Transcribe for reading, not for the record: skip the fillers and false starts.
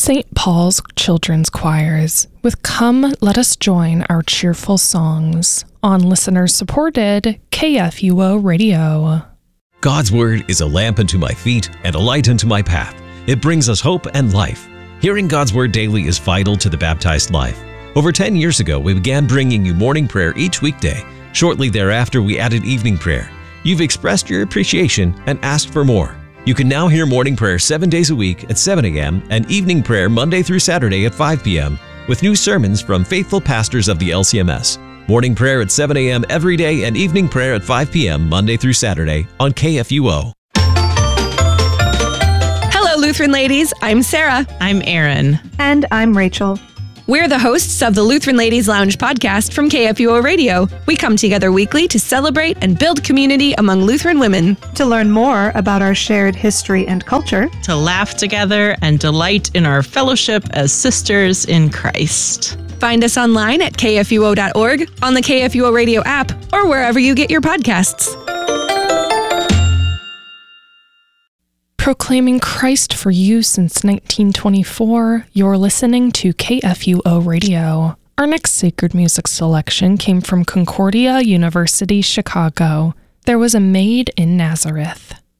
St. Paul's Children's Choirs with Come Let Us Join Our Cheerful Songs on listener-supported KFUO Radio. God's Word is a lamp unto my feet and a light unto my path. It brings us hope and life. Hearing God's Word daily is vital to the baptized life. Over 10 years ago, we began bringing you morning prayer each weekday. Shortly thereafter, we added evening prayer. You've expressed your appreciation and asked for more. You can now hear morning prayer 7 days a week at 7 a.m. and evening prayer Monday through Saturday at 5 p.m. with new sermons from faithful pastors of the LCMS. Morning prayer at 7 a.m. every day and evening prayer at 5 p.m. Monday through Saturday on KFUO. Hello, Lutheran ladies. I'm Sarah. I'm Erin. And I'm Rachel. We're the hosts of the Lutheran Ladies Lounge podcast from KFUO Radio. We come together weekly to celebrate and build community among Lutheran women. To learn more about our shared history and culture. To laugh together and delight in our fellowship as sisters in Christ. Find us online at kfuo.org, on the KFUO Radio app, or wherever you get your podcasts. Proclaiming Christ for you since 1924, you're listening to KFUO Radio. Our next sacred music selection came from Concordia University, Chicago. There was a Maid in Nazareth.